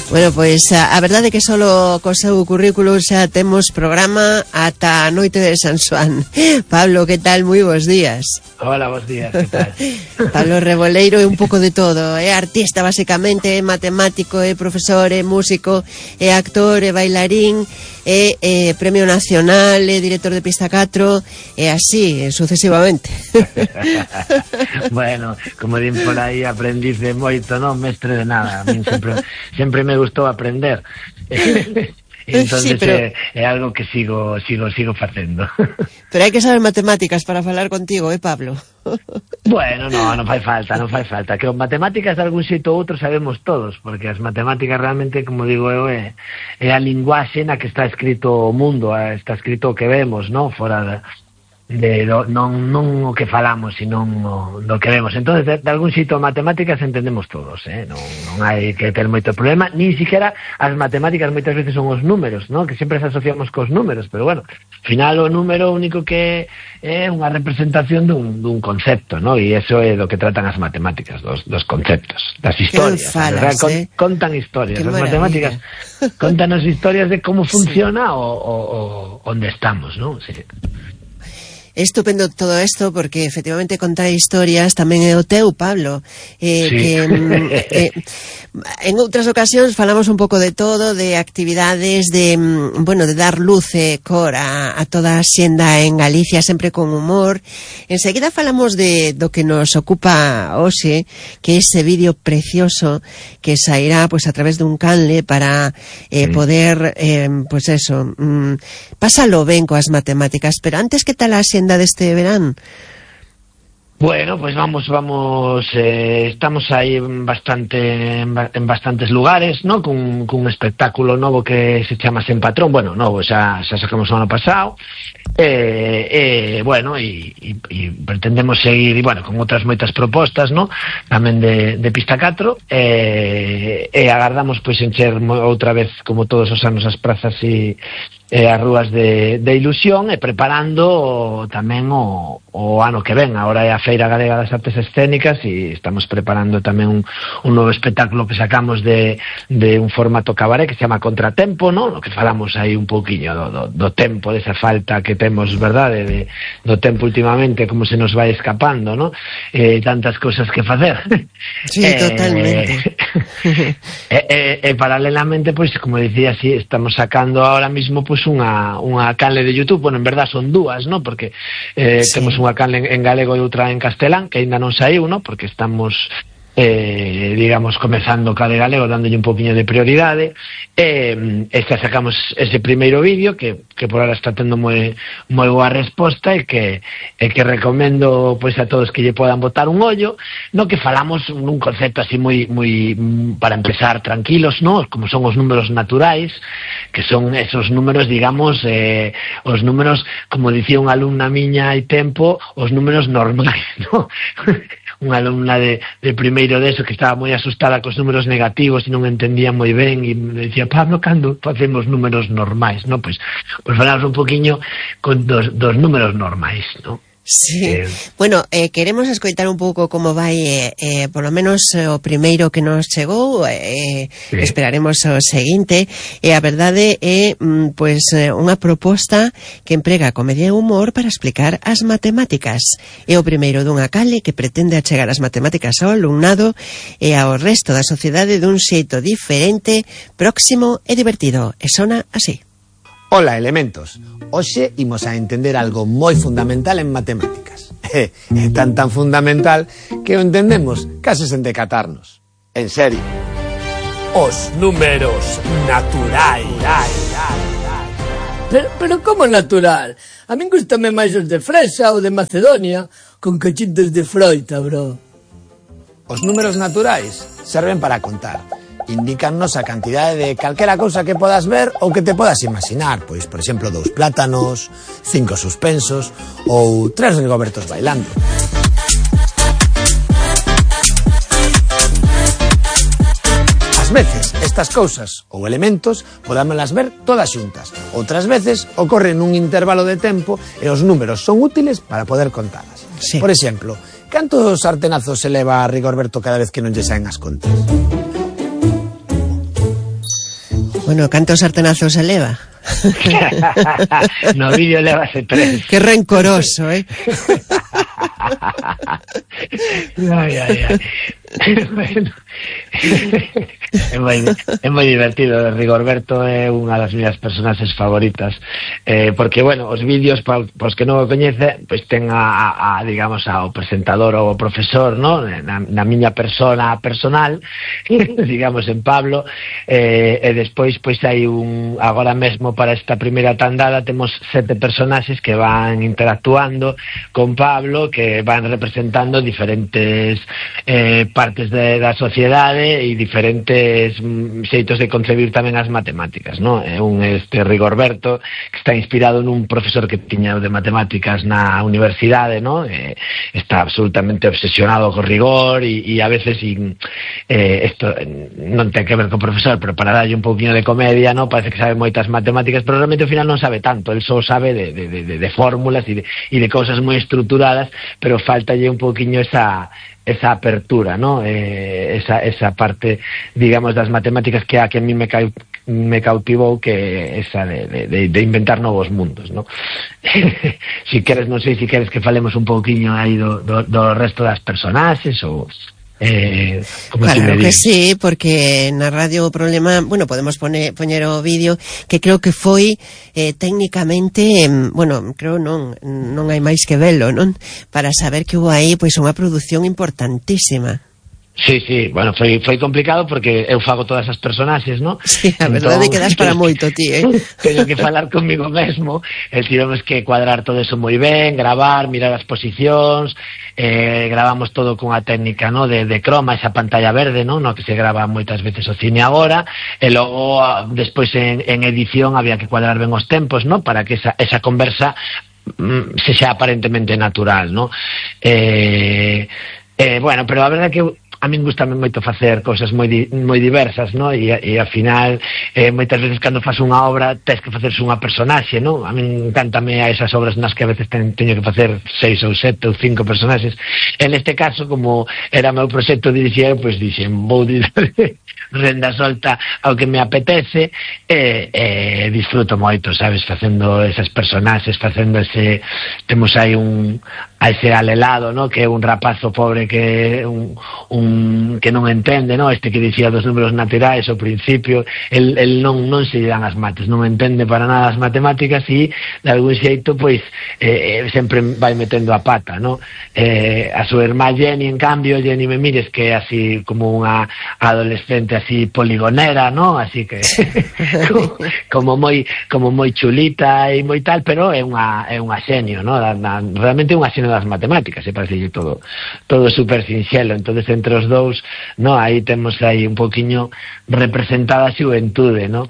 Bueno, pois a verdade é que solo co seu currículo xa temos programa ata a noite de San Xoán. Pablo, que tal? Moi bons días. Hola, bons días, que tal? Pablo Reboleiro é un pouco de todo, é artista basicamente, é matemático, é profesor, é músico, é actor, é bailarín, é premio nacional, é director de Pista 4, e así, sucesivamente. Bueno, como din por aí, aprendiz de moito, non mestre de nada. A min sempre me gustou aprender. Entonces sí, pero é algo que sigo facendo. Pero hai que saber matemáticas para falar contigo, Pablo? Bueno, non fai falta. Que os matemáticas de algún xeito ou outro sabemos todos, porque as matemáticas realmente, como digo eu, é a linguaxe na que está escrito o mundo, está escrito o que vemos, non? Fora non o que falamos, sino do que vemos. Entonces, de algún xeito matemáticas entendemos todos, non hai que ter moito problema, nin siquiera as matemáticas moitas veces son os números, non? Que sempre se asociamos cos números, pero bueno, ao final o número único que é unha representación dun concepto, non? E iso é do que tratan as matemáticas, dos conceptos, das historias. Contan historias, as matemáticas contan as historias de como funciona o onde estamos, non? Sí. É estupendo todo isto porque efectivamente contar historias tamén é o teu, Pablo. Sí. En outras ocasións falamos un pouco de todo, de actividades, de dar luz e cor a toda a xenda en Galicia, sempre con humor. Enseguida falamos do que nos ocupa hoxe, que é ese vídeo precioso que sairá a través dun canle para poder, pásalo ben coas matemáticas. Pero antes, que tal a xenda deste verán? Bueno, pues vamos, estamos aí en bastantes lugares, ¿no? Con un espectáculo novo que se chama Sen Patrón. Bueno, novo, xa sacamos o ano pasado. Bueno, e pretendemos seguir, e bueno, con outras moitas propostas, ¿no? Tamén de Pista 4, e agardamos pois encher outra vez, como todos os anos, as prazas e as rúas de ilusión, e preparando tamén o ano que ven. Ahora é a Feira Galega das Artes Escénicas e estamos preparando tamén un novo espectáculo que sacamos de un formato cabaret que se chama Contratempo, ¿no? O que falamos aí un pouquiño do tempo, desa falta que temos, verdade, do tempo últimamente, como se nos vai escapando, ¿no? Tantas cousas que facer. Sí, totalmente. Paralelamente, pois, como dicía, sí, estamos sacando ahora mismo pois unha canle de YouTube. Bueno, en verdad son dúas, ¿no? Porque temos unha canle en galego e outra en castelán, que ainda non saiu, ¿no? Porque estamos digamos, comezando ca de galego, dándolle un poquinho de prioridade, xa sacamos ese primeiro vídeo que por ahora está tendo moi boa resposta, e que recomendo pois a todos que lle podan botar un ollo, no que falamos nun concepto así moi para empezar tranquilos, no? Como son os números naturais, que son esos números, digamos, os números, como dicía unha alumna miña hai tempo, os números normais, no? Unha alumna de primeiro deso que estaba moi asustada cos números negativos e non entendía moi ben, e me dicía: Pablo, cando facemos números normais, no? Pois falamos un poquinho dos números normais, no? Sí, bueno, queremos escoitar un pouco como vai, por lo menos o primeiro que nos chegou, esperaremos o seguinte, e a verdade é, unha proposta que emprega comedia e humor para explicar as matemáticas. É o primeiro dunha canle que pretende achegar as matemáticas ao alumnado e ao resto da sociedade dun xeito diferente, próximo e divertido, e sona así. Ola, elementos. Hoxe imos a entender algo moi fundamental en matemáticas. É tan fundamental que o entendemos case sen decatarnos. En serio. Os números naturais. Pero como natural? A min gustame máis os de fresa ou de Macedonia, con cachitos de froita, bro. Os números naturais serven para contar. Indícannos a cantidade de calquera cousa que podas ver ou que te podas imaginar. Pois, por exemplo, 2 plátanos, 5 suspensos ou 3 rigobertos bailando. Ás veces, estas cousas ou elementos podámolas ver todas xuntas. Outras veces, ocorren nun intervalo de tempo e os números son útiles para poder contalas. Sí. Por exemplo, cantos sartenazos se leva a Rigorberto cada vez que non lle saen as contas? Bueno, cantos sartenazos se leva? No vídeo levase 3. Que rencoroso, ¿eh? Ai. Bueno, é moi divertido. Rigorberto é unha das miñas personaxes favoritas, porque, bueno, os vídeos, para os que non o coñece, pois ten digamos, ao presentador ou ao profesor, no? Na miña persona personal, digamos, en Pablo, e despois, pois, hai agora mesmo para esta primeira tandada temos 7 personaxes que van interactuando con Pablo, que van representando diferentes partes da sociedade e diferentes xeitos de concebir tamén as matemáticas, no? Rigorberto, que está inspirado nun profesor que tiña de matemáticas na universidade, no? Está absolutamente obsesionado co rigor e a veces isto non ten que ver co profesor, pero para darlle un pouquinho de comedia, no? Parece que sabe moitas matemáticas, pero realmente ao final non sabe tanto, el só sabe de fórmulas e de cousas moi estructuradas, pero faltalle un pouquinho esa apertura, ¿no? Esa parte, digamos, das matemáticas que a mí me cautivou, que esa de inventar novos mundos, ¿no? Si queres, non sei se queres que falemos un pouquiño aí do resto das personaxes ou... Claro que sí, porque na radio o problema, bueno, podemos poñer o vídeo, que creo que foi técnicamente, bueno, creo non hai máis que velo, non? Para saber que hubo aí pois unha produción importantísima. Sí, bueno, foi complicado porque eu fago todas as personaxes, ¿no? Sí, a verdade é que das para moito, ti, Teño que falar comigo mesmo, tivemos que cuadrar todo eso moi ben, gravar, mirar as posicións, gravamos todo con a técnica, ¿no? de croma, esa pantalla verde, ¿no? No que se grava moitas veces o cine agora, e logo despois en edición había que cuadrar ben os tempos, ¿no? Para que esa conversa se xa aparentemente natural, ¿no? Bueno, pero a verdade é que a min gustame moito facer cousas moi diversas, no? E ao final moitas veces cando faz unha obra tens que facerse unha personaxe, no? A min encántame a esas obras nas que a veces teño que facer 6 ou 7 ou 5 personaxes. En este caso, como era meu proxecto dirixir, pois dixen, vou renda solta ao que me apetece, e disfruto moito, sabes, facendo esas personaxes, facendo temos aí a ese alelado, no? Que é un rapazo pobre que que non entende, no? Que dicía dos números naturais ao principio, el non se lle dan as mates, non entende para nada as matemáticas e de algún xeito pois sempre vai metendo a pata, no? A súa irmá Jenny, en cambio, Jenny Memires, que é así como unha adolescente así poligonera, no? Así que como moi chulita e moi tal, pero é unha xenio, no? Realmente é unha xenio das matemáticas, e parece todo super sinxelo. Entonces entre os dous, no, aí temos aí un poquinho representada a xuventude, no?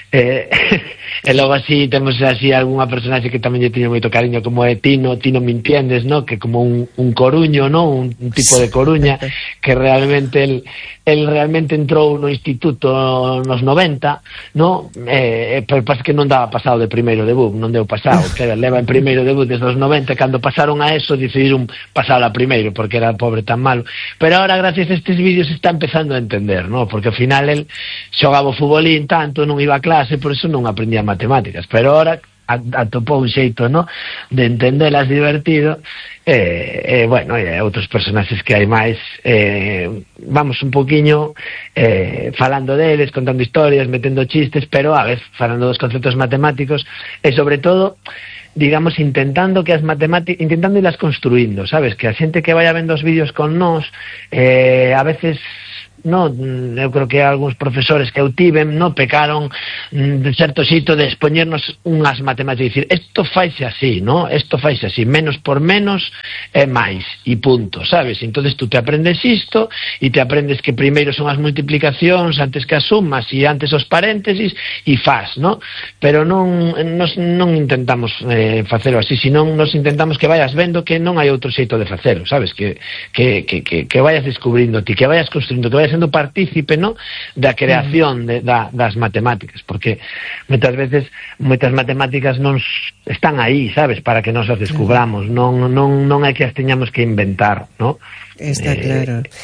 E logo así temos así algunha personaxe que tamén lle tiño moito cariño, como é Tino me entiendes, no? Que como un coruño, no? Un tipo de coruña que realmente el realmente entrou no instituto nos 90, no? Pero pasa que non daba pasado de primeiro debut, non deu pasado, que leva en primeiro debut desde os 90, cando pasaron a eso decidiron pasar a primeiro porque era pobre tan malo, pero ahora gracias a estes vídeos está empezando a entender, no? Porque ao final el xogaba o futbolín tanto, non iba a clase, por eso non aprendía matemáticas, pero ahora atopou un xeito, no? De entendelas divertido. Bueno, e outros personaxes que hai máis, vamos un poquinho falando deles, contando historias, metendo chistes, pero a vez falando dos conceptos matemáticos e sobre todo, digamos, intentando que as matemáticas, intentando irlas construindo, sabes? Que a xente que vaya vendo os vídeos con nós, a veces, no, eu creo que algúns profesores que eu tiven, no, pecaron de certo xito de expoñernos unhas matemáticas e dicir, isto faise así, no? Isto faise así, menos por menos é máis, e punto, sabes? Entonces tú te aprendes isto, e te aprendes que primeiro son as multiplicacións antes que as sumas, e antes os paréntesis, e faz, no? Pero non intentamos facelo así, senón nos intentamos que vayas vendo que non hai outro xeito de facelo, sabes? Que vayas descubrindo ti, que vayas construindo, que vayas sendo partícipe, no? Da creación das matemáticas, porque moitas veces moitas matemáticas non están aí, sabes, para que nos as descubramos, non é que as teñamos que inventar, no? Está claro.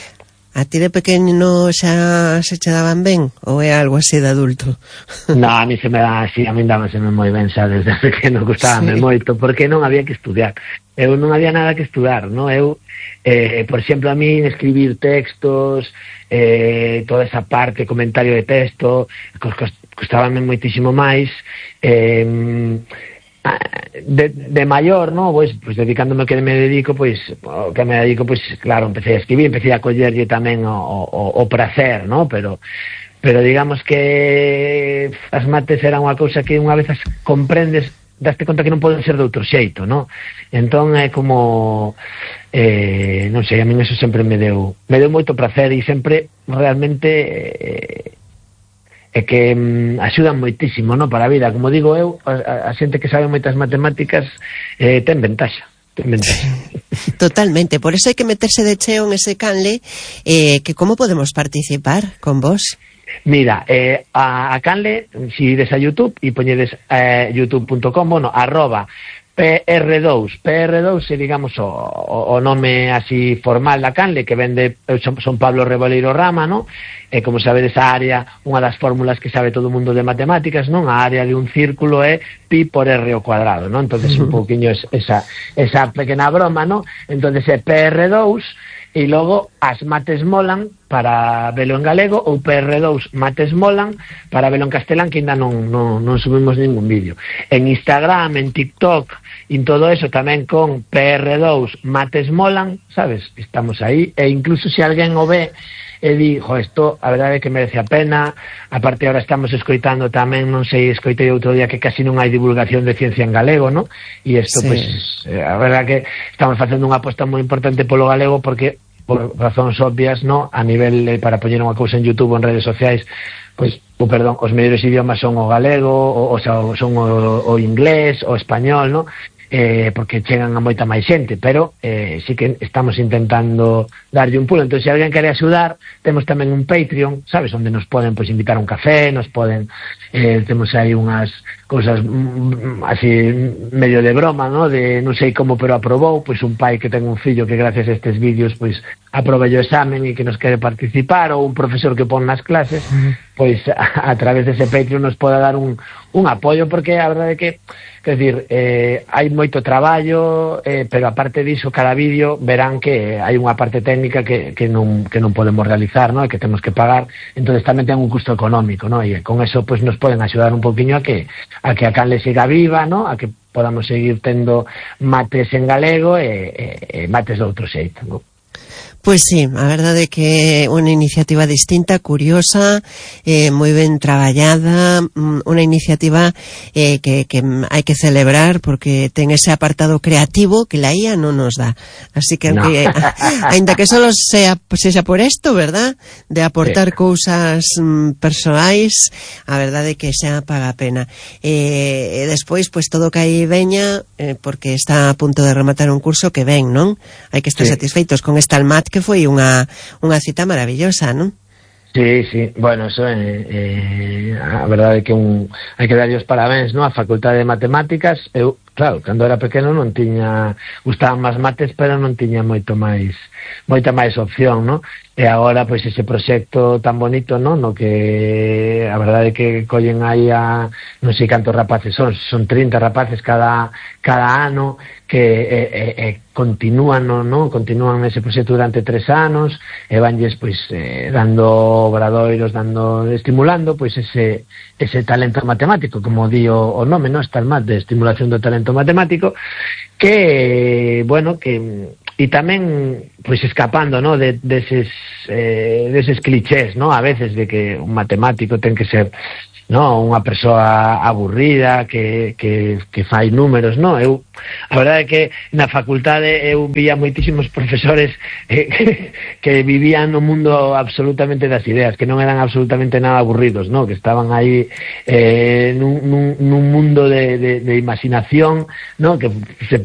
A ti de pequeno xa se che daban ben? Ou é algo así de adulto? No, a mí se me dá así, a mí dámaseme moi ben xa desde pequeno, gustábame moito, porque non había que estudiar. Eu non había nada que estudar, non? Eu, por exemplo, a mí escribir textos, toda esa parte, comentario de texto, custábame moitísimo máis. De maior, no, pues dedicándome ao que me dedico, pues claro, empecé a escribir, empecé a collerlle tamén o prazer, no, pero digamos que as mates eran unha cousa que unha vez as comprendes, daste conta que non poden ser de outro xeito, no? Entón é como non sei, a min eso sempre me deu moito prazer e sempre realmente é que axudan moitísimo, no, para a vida. Como digo eu, a xente que sabe moitas matemáticas ten ventaxa. Totalmente, por eso hai que meterse de cheo en ese canle. Que como podemos participar con vos? Mira, a canle, si ides a YouTube e poñedes youtube.com, bueno, @PR2 é, digamos, o nome así formal da canle, que vende son Pablo Reboleiro Rama, no? E como sabedes, a área, unha das fórmulas que sabe todo o mundo de matemáticas, non? A área de un círculo é pi por r ao cuadrado, non? Entonces un pouquiño esa pequena broma, non? Entonces é PR2 e logo as mates molan para velo en galego, ou PR2 mates molan para velo en castelán, que ainda non subimos ningún vídeo. En Instagram, en TikTok, en todo eso tamén con PR2 mates molan, sabes? Estamos aí, e incluso se alguén o ve e di, isto a verdade é que merece a pena. Aparte ahora estamos escoitando tamén, non sei, escoitei outro día que casi non hai divulgación de ciencia en galego, non? E isto, sí, pues, a verdade que estamos facendo unha aposta moi importante polo galego, porque por razóns obvias, no, a nivel para poñer unha cousa en YouTube ou en redes sociais, pois, perdón, os mellores idiomas son o galego, son o inglés, o español, no? Porque chegan a moita máis xente, pero sí que estamos intentando darlle un pulo. Entón, se alguén quere axudar, temos tamén un Patreon, sabes, onde nos poden pois invitar un café, nos poden temos aí unhas cousas así medio de broma, no? De non sei como, pero aprobou, pois un pai que ten un fillo que gracias a estes vídeos pois aproba o examen e que nos quere participar, ou un profesor que pon nas clases, pois a través dese Patreon nos poda dar un apoio, porque a verdade é que, quer dizer, hai moito traballo, pero aparte diso, cada vídeo verán que hai unha parte técnica que non podemos realizar, no? E que temos que pagar, entonces tamén ten un custo económico, no? E con eso pues nos poden axudar un poquinho a que a canle siga viva, no? A que podamos seguir tendo mates en galego e mates de outro xeito, no? Pois sí, a verdade é que unha iniciativa distinta, curiosa, moi ben traballada, unha iniciativa que hai que celebrar, porque ten ese apartado creativo que la IA non nos dá. Así que, no, ainda que solo sexa por esto, verdad? De aportar cousas persoais, a verdade é que xa paga a pena. E despois, pois todo que aí veña, porque está a punto de rematar un curso que ven, non? Hai que estar satisfeitos con esta Almat, que foi unha cita maravillosa, non? Sí, sí, bueno, eso a verdade é que hai que darlle os parabéns, non? A Facultade de Matemáticas. Eu, claro, cando era pequeno non tiña, gustaban máis mates, pero non tiña moita máis opción, non? E agora, pois, ese proxecto tan bonito, non? No que a verdade é que collen aí non sei cantos rapaces son 30 rapaces cada ano, que continúan, non? Continúan nese proxecto durante 3 anos, e vanlles, pois, dando obradoiros, estimulando, pois, ese talento matemático, como di o nome, non? Está el MAT, de estimulación do talento matemático, que, bueno, que e tamén, pois, escapando, no, deses clichés, no, a veces, de que un matemático ten que ser, no, unha persoa aburrida que fai números, no. Eu, a verdade é que na facultade eu vía moitísimos profesores que vivían no mundo absolutamente das ideas, que non eran absolutamente nada aburridos, no, que estaban aí nun mundo de imaginación, no, que se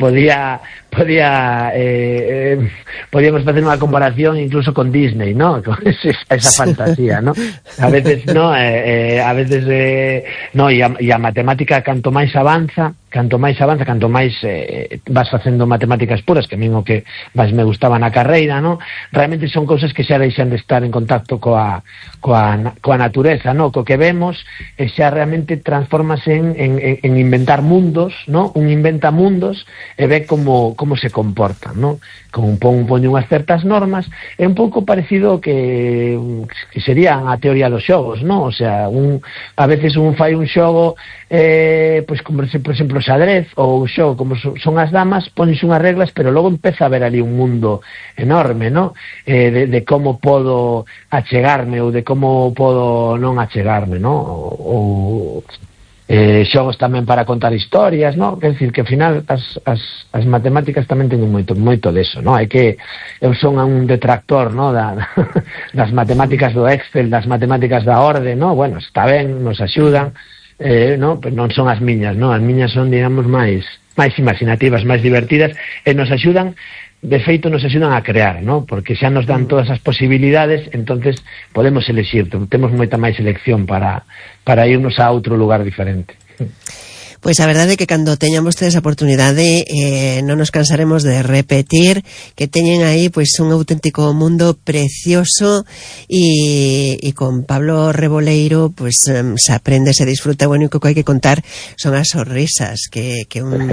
podíamos facer unha comparación incluso con Disney, no, con esa fantasía, no. A veces, no, no, e a matemática canto máis avanza, canto máis avanza, canto máis vas facendo matemáticas puras, que a min o que máis me gustaba na carreira, no? Realmente son cousas que xa deixan de estar en contacto coa natureza, no? Co que vemos xa realmente transformase en inventar mundos, no? Un inventa mundos e ve como se comportan, no? Como poñe unhas certas normas, é un pouco parecido que serían a teoría dos xogos, no? O sea, a veces un fai un xogo pois como por exemplo o xadrez ou o xogo como son as damas, pones unhas reglas, pero logo empeza a ver ali un mundo enorme, no? De como podo achegarme ou de como podo non achegarme, no? Ou xogos tamén para contar historias, no? Quer dicir que ao final as matemáticas tamén teñen moito deso, no? Hai que eu son un detractor, no? Das matemáticas do Excel, das matemáticas da orde, no? Bueno, está ben, nos axudan, no? Pero non son as miñas, no? As miñas son, digamos, máis imaginativas, máis divertidas, e nos axudan, de feito nos axudan a crear, no? Porque xa nos dan todas as posibilidades, entonces podemos elexir, temos moita máis elección para irnos a outro lugar diferente. Pois a verdade é que cando teñan vostedes a oportunidade non nos cansaremos de repetir que teñen aí pois un auténtico mundo precioso e con Pablo Reboleiro pois se aprende, se disfruta. O único que hai que contar son as sonrisas que un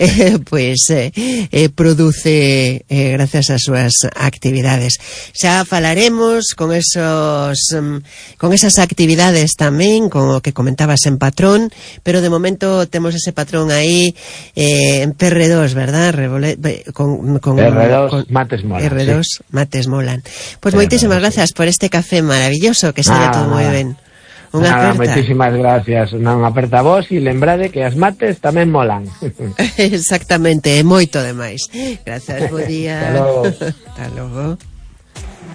produce gracias ás súas actividades. Xa falaremos con esas actividades tamén, con o que comentabas en Patrón, pero de momento temos ese patrón aí en PR2, ¿verdad? PR2 Mates Molan. PR2 sí. Mates Molan. Pues moitísimas gracias por este café maravilloso, que saia todo moi ben. Unha aperta. Moitísimas gracias. Unha aperta a vos e lembrade que as mates tamén molan. Exactamente, moito demais. Gracias, bo día. Hasta logo. Hasta logo.